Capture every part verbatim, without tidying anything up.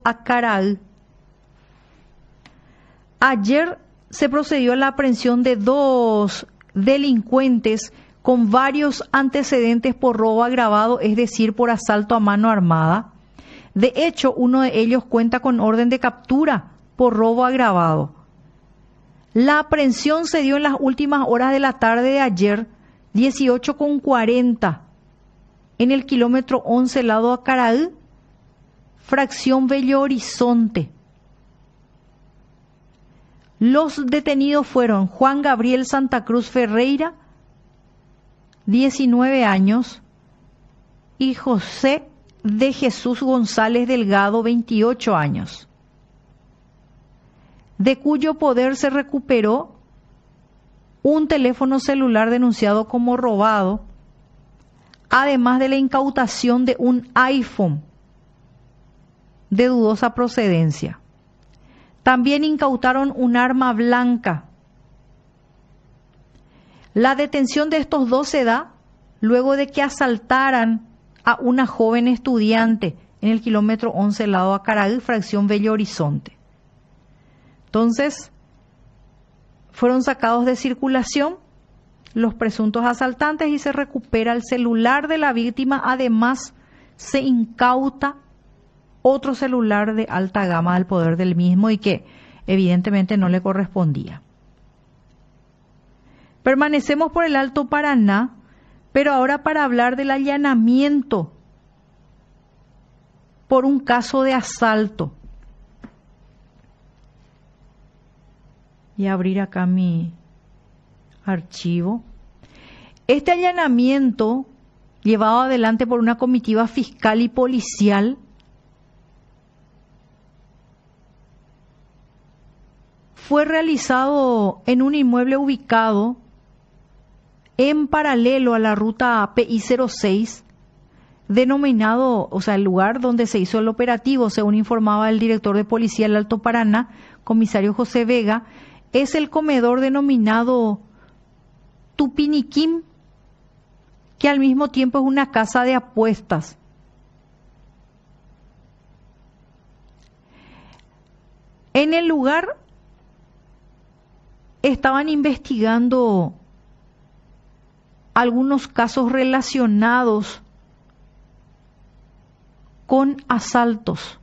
a Caraí. Ayer se procedió a la aprehensión de dos delincuentes con varios antecedentes por robo agravado, es decir, por asalto a mano armada. De hecho, uno de ellos cuenta con orden de captura por robo agravado. La aprehensión se dio en las últimas horas de la tarde de ayer, dieciocho con cuarenta, en el kilómetro once lado a Caraí, fracción Bello Horizonte. Los detenidos fueron Juan Gabriel Santa Cruz Ferreira, diecinueve años, y José de Jesús González Delgado, veintiocho años, de cuyo poder se recuperó un teléfono celular denunciado como robado, además de la incautación de un iPhone de dudosa procedencia. También incautaron un arma blanca. La detención de estos dos se da luego de que asaltaran a una joven estudiante en el kilómetro once lado a Caraí, fracción Bello Horizonte. Entonces, fueron sacados de circulación los presuntos asaltantes y se recupera el celular de la víctima. Además, se incauta otro celular de alta gama del poder del mismo y que evidentemente no le correspondía. Permanecemos por el Alto Paraná, pero ahora para hablar del allanamiento por un caso de asalto. Y abrir acá mi archivo. Este allanamiento, llevado adelante por una comitiva fiscal y policial, fue realizado en un inmueble ubicado en paralelo a la ruta P I cero seis, denominado, o sea, el lugar donde se hizo el operativo, según informaba el director de policía del Alto Paraná, comisario José Vega, es el comedor denominado Tupiniquín, que al mismo tiempo es una casa de apuestas. En el lugar estaban investigando algunos casos relacionados con asaltos.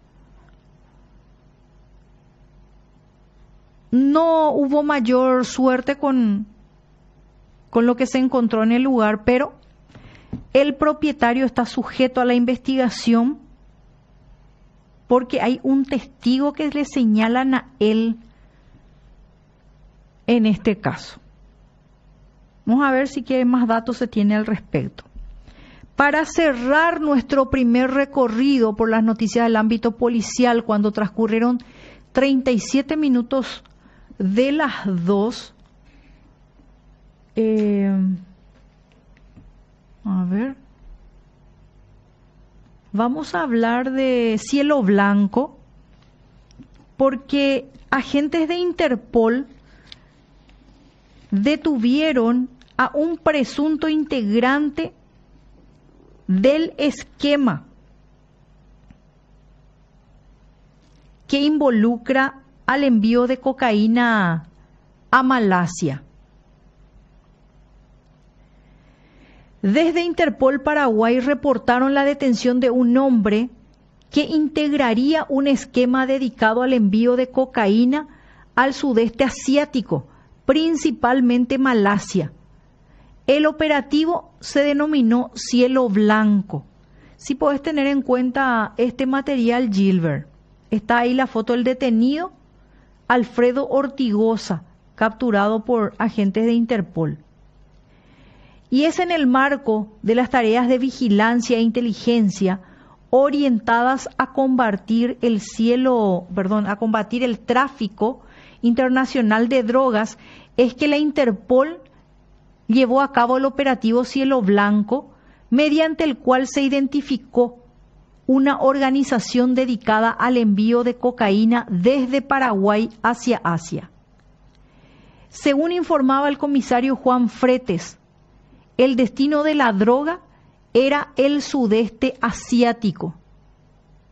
No hubo mayor suerte con, con lo que se encontró en el lugar, pero el propietario está sujeto a la investigación porque hay un testigo que le señalan a él en este caso. Vamos a ver si qué más datos se tiene al respecto. Para cerrar nuestro primer recorrido por las noticias del ámbito policial, cuando transcurrieron treinta y siete minutos de las dos, eh, a ver, vamos a hablar de Cielo Blanco, porque agentes de Interpol detuvieron a un presunto integrante del esquema que involucra al envío de cocaína a Malasia. Desde Interpol Paraguay reportaron la detención de un hombre que integraría un esquema dedicado al envío de cocaína al sudeste asiático, principalmente Malasia. El operativo se denominó Cielo Blanco. Si podés tener en cuenta este material, Gilbert, está ahí la foto del detenido, Alfredo Ortigosa, capturado por agentes de Interpol. Y es en el marco de las tareas de vigilancia e inteligencia orientadas a combatir el cielo, perdón, a combatir el tráfico internacional de drogas, es que la Interpol llevó a cabo el operativo Cielo Blanco, mediante el cual se identificó una organización dedicada al envío de cocaína desde Paraguay hacia Asia. Según informaba el comisario Juan Fretes, el destino de la droga era el sudeste asiático.